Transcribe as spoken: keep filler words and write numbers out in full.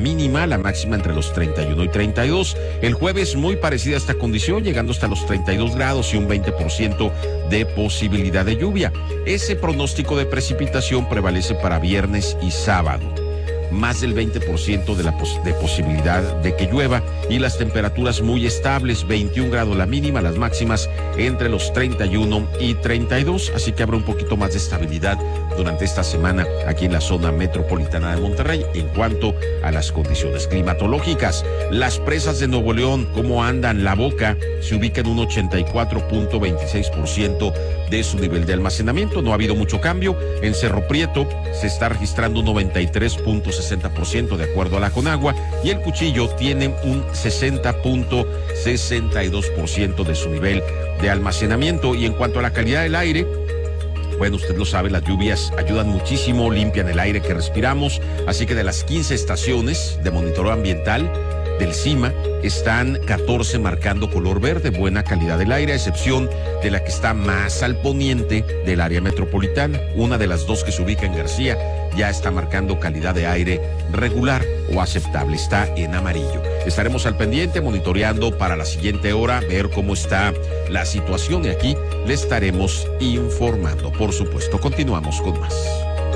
mínima, la máxima entre los treinta y uno y treinta y dos. El jueves muy parecida a esta condición, llegando hasta los treinta y dos grados y un veinte por ciento de posibilidad de lluvia. Ese pronóstico de precipitación prevalece para viernes y sábado. Más del veinte por ciento de la pos de posibilidad de que llueva y las temperaturas muy estables, veintiún grados la mínima, las máximas entre los treinta y uno y treinta y dos, así que habrá un poquito más de estabilidad durante esta semana aquí en la zona metropolitana de Monterrey en cuanto a las condiciones climatológicas. Las presas de Nuevo León, ¿cómo andan? La Boca se ubica en un ochenta y cuatro punto veintiséis por ciento de su nivel de almacenamiento, no ha habido mucho cambio. En Cerro Prieto se está registrando un noventa y tres punto sesenta por ciento de acuerdo a la Conagua y el Cuchillo tiene un sesenta punto sesenta y dos por ciento de su nivel de almacenamiento. Y en cuanto a la calidad del aire, bueno, usted lo sabe, las lluvias ayudan muchísimo, limpian el aire que respiramos, así que de las quince estaciones de monitoreo ambiental del CIMA, están catorce marcando color verde, buena calidad del aire, a excepción de la que está más al poniente del área metropolitana. Una de las dos que se ubica en García ya está marcando calidad de aire regular o aceptable, está en amarillo. Estaremos al pendiente monitoreando para la siguiente hora, ver cómo está la situación y aquí le estaremos informando. Por supuesto, continuamos con más.